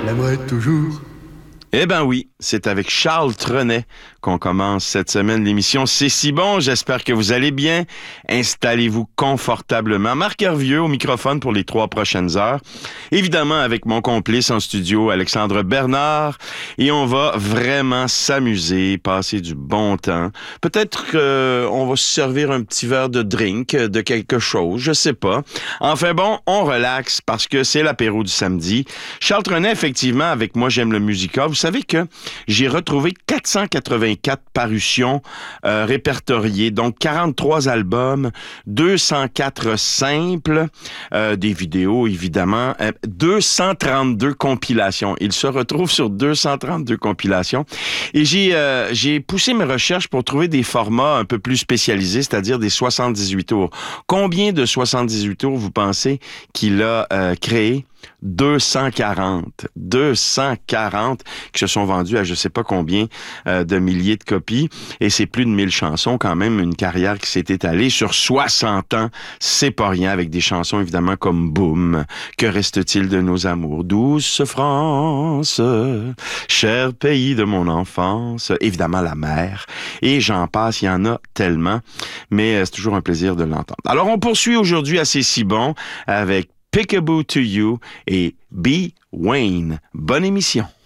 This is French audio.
l'aimerai toujours. Eh ben oui, c'est avec Charles Trenet qu'on commence cette semaine l'émission C'est si bon, j'espère que vous allez bien. Installez-vous confortablement. Marc Hervieux au microphone pour les 3 prochaines heures. Évidemment avec mon complice en studio, Alexandre Bernard. Et on va vraiment s'amuser, passer du bon temps. Peut-être qu'on va se servir un petit verre de drink, de quelque chose, je sais pas. Enfin bon, on relaxe parce que c'est l'apéro du samedi. Charles Trenet, effectivement, avec Moi j'aime le musical. Vous savez que j'ai retrouvé 484 parutions répertoriées, donc 43 albums, 204 simples, des vidéos évidemment, 232 compilations. Il se retrouve sur 232 compilations. Et j'ai poussé mes recherches pour trouver des formats un peu plus spécialisés, c'est-à-dire des 78 tours. Combien de 78 tours vous pensez qu'il a créé? 240 qui se sont vendus à je sais pas combien de milliers de copies, et c'est plus de 1000 chansons quand même, une carrière qui s'est étalée sur 60 ans, c'est pas rien, avec des chansons évidemment comme Boum, Que reste-t-il de nos amours, Douce France, cher pays de mon enfance, évidemment La Mer, et j'en passe, il y en a tellement, mais c'est toujours un plaisir de l'entendre. Alors on poursuit aujourd'hui à C'est si bon avec Peekaboo to You et B. Wayne. Bonne émission.